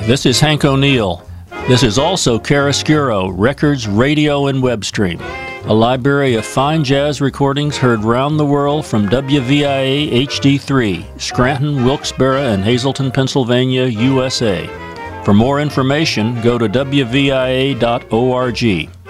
this is Hank O'Neill. This is also Chiaroscuro, Records, Radio, and Web Stream, a library of fine jazz recordings heard round the world from WVIA HD3, Scranton, Wilkes-Barre, and Hazleton, Pennsylvania, USA. For more information, go to WVIA.org.